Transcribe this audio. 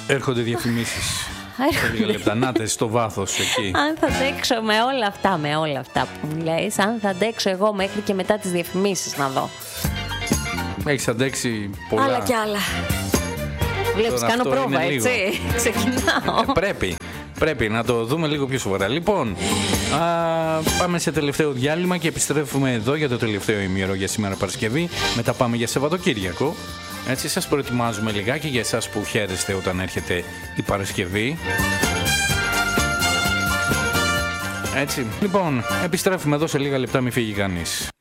Έρχονται διαφημίσεις. Σε λίγα λεπτά, νάτες στο βάθος εκεί. Αν θα αντέξω με όλα αυτά που μου λες, αν θα αντέξω εγώ μέχρι και μετά τις διαφημίσεις να δω. Έχεις αντέξει πολλά. Άλλα κι άλλα. Βλέπεις, κάνω πρόβα, έτσι. Ξεκινάω. Πρέπει να το δούμε λίγο πιο σοβαρά. Λοιπόν, πάμε σε τελευταίο διάλειμμα και επιστρέφουμε εδώ για το τελευταίο ημίωρο για σήμερα Παρασκευή. Μετά πάμε για Σαββατοκύριακο. Έτσι, σας προετοιμάζουμε λιγάκι για εσάς που χαίρεστε όταν έρχεται η Παρασκευή. Έτσι, λοιπόν, επιστρέφουμε εδώ σε λίγα λεπτά, μην φύγει κανείς.